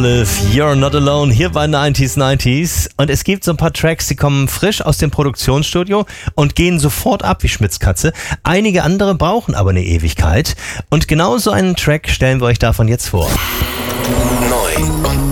You're Not Alone hier bei 90s. Und es gibt so ein paar Tracks, die kommen frisch aus dem Produktionsstudio und gehen sofort ab wie Schmitzkatze. Einige andere brauchen aber eine Ewigkeit. Und genau so einen Track stellen wir euch davon jetzt vor. Neu.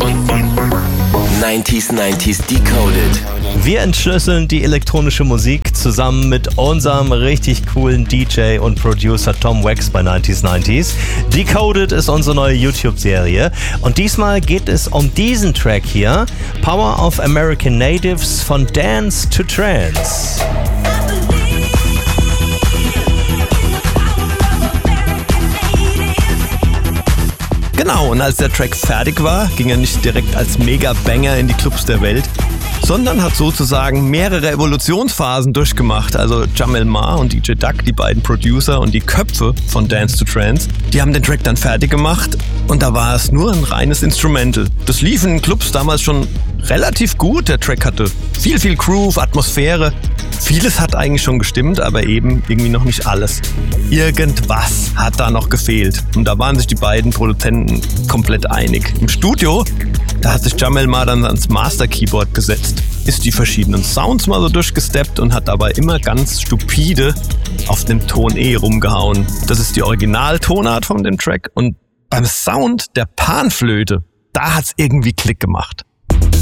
90s Decoded. Wir entschlüsseln die elektronische Musik zusammen mit unserem richtig coolen DJ und Producer Tom Wax bei 90s. Decoded ist unsere neue YouTube-Serie und diesmal geht es um diesen Track hier, Power of American Natives von Dance to Trance. Genau, und als der Track fertig war, ging er nicht direkt als Mega-Banger in die Clubs der Welt, sondern hat sozusagen mehrere Evolutionsphasen durchgemacht. Also Jamel Ma und DJ Duck, die beiden Producer und die Köpfe von Dance to Trance, die haben den Track dann fertig gemacht und da war es nur ein reines Instrumental. Das lief in Clubs damals schon relativ gut. Der Track hatte viel Groove, Atmosphäre. Vieles hat eigentlich schon gestimmt, aber eben irgendwie noch nicht alles. Irgendwas hat da noch gefehlt. Und da waren sich die beiden Produzenten komplett einig. Im Studio, da hat sich Jamel Ma dann ans Master-Keyboard gesetzt, ist die verschiedenen Sounds mal so durchgesteppt und hat dabei immer ganz stupide auf dem Ton E rumgehauen. Das ist die Originaltonart von dem Track. Und beim Sound der Panflöte, da hat's irgendwie Klick gemacht.